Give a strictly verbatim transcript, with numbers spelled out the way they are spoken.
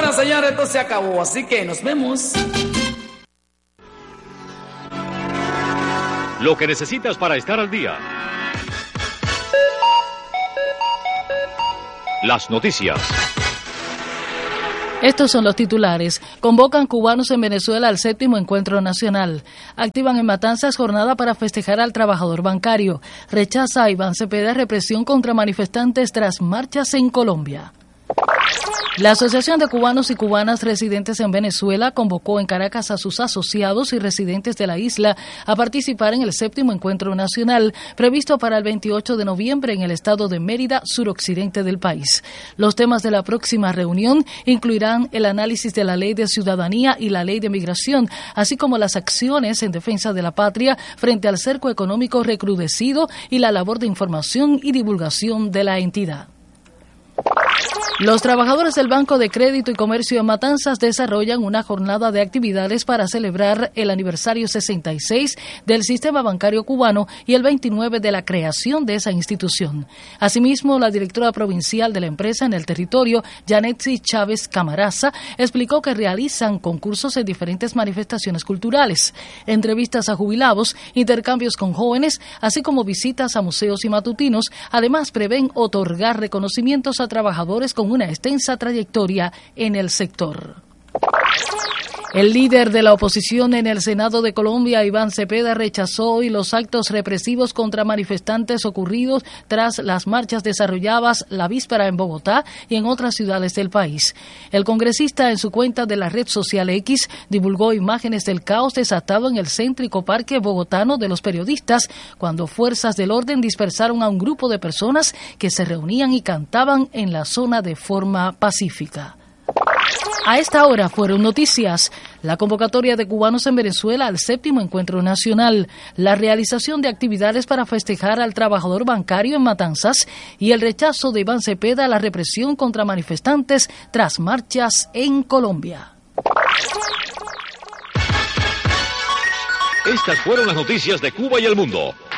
Bueno, señores, esto se acabó, así que nos vemos. Lo que necesitas para estar al día. Las noticias. Estos son los titulares. Convocan cubanos en Venezuela al séptimo encuentro nacional. Activan en Matanzas jornada para festejar al trabajador bancario. Rechaza a Iván Cepeda represión contra manifestantes tras marchas en Colombia. La Asociación de Cubanos y Cubanas residentes en Venezuela convocó en Caracas a sus asociados y residentes de la isla a participar en el séptimo encuentro nacional previsto para el veintiocho de noviembre en el estado de Mérida, suroccidente del país. Los temas de la próxima reunión incluirán el análisis de la Ley de Ciudadanía y la Ley de Migración, así como las acciones en defensa de la patria frente al cerco económico recrudecido y la labor de información y divulgación de la entidad. Los trabajadores del Banco de Crédito y Comercio de Matanzas desarrollan una jornada de actividades para celebrar el aniversario sesenta y seis del sistema bancario cubano y el veintinueve de la creación de esa institución. Asimismo, la directora provincial de la empresa en el territorio, Yanetsi Chávez Camaraza, explicó que realizan concursos en diferentes manifestaciones culturales, entrevistas a jubilados, intercambios con jóvenes, así como visitas a museos y matutinos. Además, prevén otorgar reconocimientos a trabajadores con una extensa trayectoria en el sector. El líder de la oposición en el Senado de Colombia, Iván Cepeda, rechazó hoy los actos represivos contra manifestantes ocurridos tras las marchas desarrolladas la víspera en Bogotá y en otras ciudades del país. El congresista, en su cuenta de la red social X, divulgó imágenes del caos desatado en el céntrico parque bogotano de los periodistas cuando fuerzas del orden dispersaron a un grupo de personas que se reunían y cantaban en la zona de forma pacífica. A esta hora fueron noticias: la convocatoria de cubanos en Venezuela al séptimo encuentro nacional, la realización de actividades para festejar al trabajador bancario en Matanzas y el rechazo de Iván Cepeda a la represión contra manifestantes tras marchas en Colombia. Estas fueron las noticias de Cuba y el mundo.